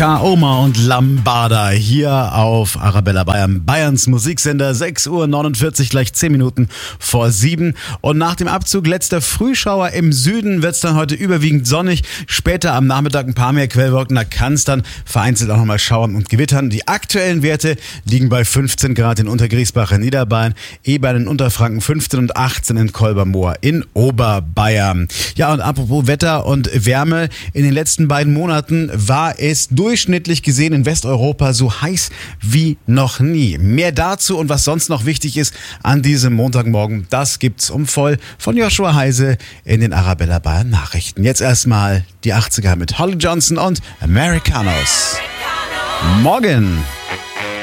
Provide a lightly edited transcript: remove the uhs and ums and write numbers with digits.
Kaoma und Lambada hier auf Arabella Bayern, Bayerns Musiksender. 6:49 Uhr, gleich 10 Minuten vor 7. Und nach dem Abzug letzter Frühschauer im Süden wird es dann heute überwiegend sonnig. Später am Nachmittag ein paar mehr Quellwolken, da kann es dann vereinzelt auch nochmal schauern und gewittern. Die aktuellen Werte liegen bei 15 Grad in Untergriesbach in Niederbayern, Ebern in Unterfranken 15 und 18 in Kolbermoor in Oberbayern. Ja, und apropos Wetter und Wärme, in den letzten beiden Monaten war es durchschnittlich gesehen in Westeuropa so heiß wie noch nie. Mehr dazu und was sonst noch wichtig ist an diesem Montagmorgen, das gibt's um voll von Joshua Heise in den Arabella Bayern Nachrichten. Jetzt erstmal die 80er mit Holly Johnson und Americanos. Morgen!